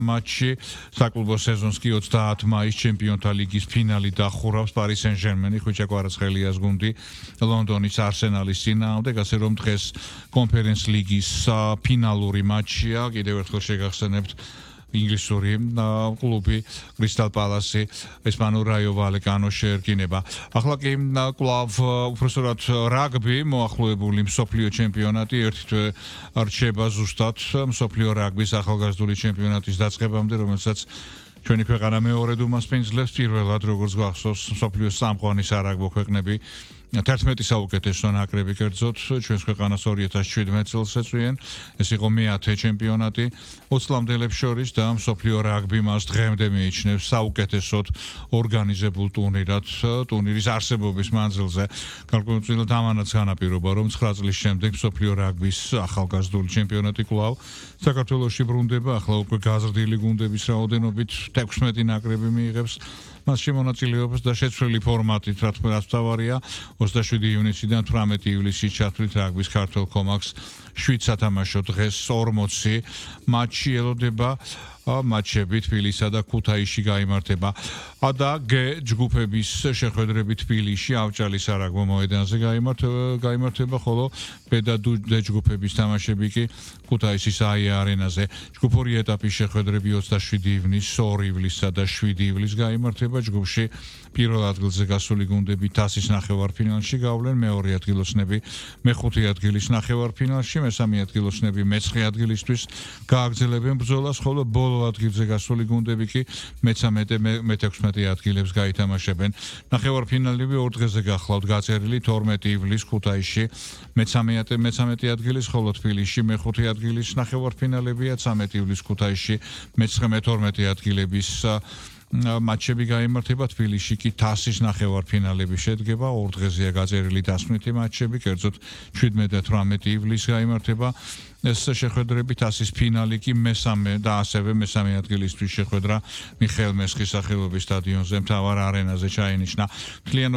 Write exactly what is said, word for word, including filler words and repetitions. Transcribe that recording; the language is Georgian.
матчи საკლუბო სეზონს კი ოცდაათ მაისს ჩემპიონთა ლიგის ფინალი დახურავს Paris Saint-Germain-ი ხვიჩა კვარაცხელიას გუნდი ლონდონის არსენალის წინააღმდეგ, ასე რომ დღეს კონფერენს ლიგის ფინალური матчია, კიდევ ერთხელ შეგახსენებთ ინგლისური კლუბი Crystal Palace ესპანურ რაიო ვალეკანო შეერკინება. ახლა კი კლავ უბრალოდ რაგბი მოახლოებული მსოფლიო ჩემპიონატი ერთ თვე რჩება ზუსტად მსოფლიო რაგბის ახალგაზრდული ჩემპიონატის დაწყებამდე, რომელსაც ჩვენი ქვეყანა მეორედ უმასპინძლებს. პირველად როგორც გახსოვს მსოფლიოს სამყარის არაგბო ქვეყნები თერთმეტი საუკეთესო ნაკრები კერძოდ ჩვენს ქვეყანას ორი ათას შვიდმეტ წელს ეწვიან. ეს იყო მეათე ჩემპიონატი ოცლამდელებს შორის და მსოფლიო რაგბი მას დღემდე მიიჩნევს საუკეთესოდ ორგანიზებულ ტურნირად ტურნირის არსებობის მანძილზე. გარკვეულწილად ამანაც განაპირობა, რომ ცხრა წლის შემდეგ მსოფლიო რაგბის ახალგაზრდული ჩემპიონატი კვლავ საქართველოში ბრუნდება. ახლა უკვე გაზრდილი გუნდების რაოდენობით თექვსმეტი ნაკრები მიიღებს მასში მონაწილეობას და შეცვლილი ფორმატით, რა თქმა უნდა, თავარია ოცდაშვიდი ივნისიდან თვრამეტი ივლისის ჩათვლით რაგბის ქართულ კომაქს შვიდ სათამაშო დღეს ორმოცი მატჩი ელოდება. მატჩები თბილისსა და ქუთაისში გაიმართება. და G ჯგუფების შეხვედრები თბილისში ავჭალის არაგბო მოედანზე გაიმართება, ხოლო B და D ჯგუფების თამაშები კი ქუთაისის აია არენაზე. ჯგუფური ეტაპის შეხვედრები ოცდაშვიდი ივნისს, ორი ივლისსა და შვიდი ივლისს გაიმართება. ჯგუფში პირველ ადგილზე გასული გუნდები თასის ნახევარფინალში გავლენ, მეორე ადგილოსნები მეხუთე ადგილის ნახევარფინალში, მესამე ადგილოსნები მეცხრე ადგილისთვის გააგრძელებენ ბრძოლას, ხოლო ბოლო ადგილზე გასული გუნდები კი მეცამეტე მეთექვსმეტე ადგილებს გაითამაშებენ. ნახევარფინალები ორ დღეზე გახლავთ გაწერილი თორმეტი ივლისს ქუთაისში მეცამეტე ადგილის, ხოლო თბილისში მეხუთე ადგილის ნახევარფინალებია, ცამეტი ივლისს ქუთაისში მეცხრე თორმეტე ადგილების მატჩები გაიმართება. თბილისში კი თასის ნახევარფინალები შედგება, ორ დღეზეა გაწერილი დასმითი მატჩები, კერძოდ შვიდმეტე და თვრამეტი ივლისს გაიმართება ეს შეხვედრები. თასის ფინალი კი მესამე და ასევე მესამე ადგილისთვის შეხვედრა მიხეილ მესხის სახელობის სტადიონზე მთავარ არენაზე ჩაინიშნა.